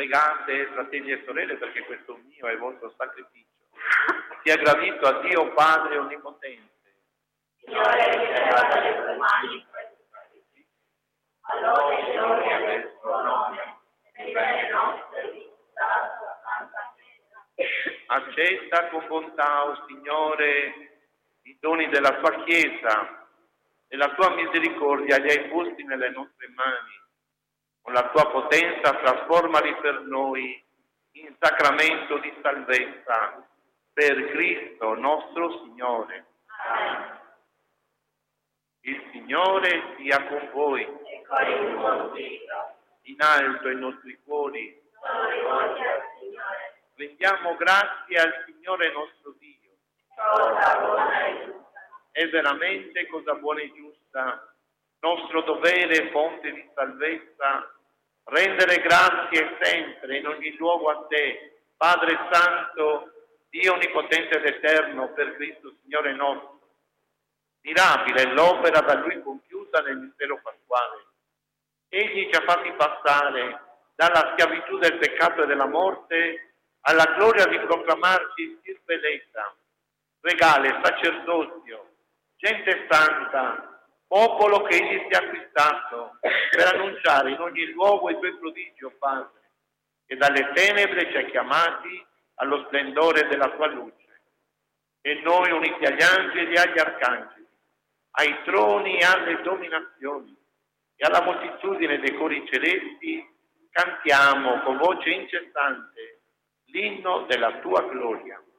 Pregate, fratelli e sorelle, perché questo mio e vostro sacrificio sia gradito a Dio Padre Onnipotente. Signore, rivela dalle tue mani questo sacrificio. Allora e gloria del tuo nome, e nelle nostre vite, la tua santa Chiesa. Accetta con bontà, o Signore, i doni della tua Chiesa e la tua misericordia li hai posti nelle nostre mani. Con la tua potenza trasformali per noi in sacramento di salvezza, per Cristo nostro Signore. Amen. Il Signore sia con voi. E con il tuo spirito. In alto i nostri cuori. Sono rivolti al Signore. Rendiamo grazie al Signore nostro Dio. Cosa buona e giusta. È veramente cosa buona e giusta, nostro dovere e fonte di salvezza, rendere grazie sempre in ogni luogo a te, Padre Santo, Dio Onnipotente ed Eterno, per Cristo Signore nostro. Mirabile è l'opera da Lui compiuta nel mistero pasquale. Egli ci ha fatti passare dalla schiavitù del peccato e della morte alla gloria di proclamarci bellezza, regale, sacerdozio, gente santa, popolo che egli si è acquistato per annunciare in ogni luogo i tuoi prodigi, o Padre, che dalle tenebre ci hai chiamati allo splendore della tua luce. E noi, uniti agli angeli e agli arcangeli, ai troni e alle dominazioni e alla moltitudine dei cori celesti, cantiamo con voce incessante l'inno della tua gloria.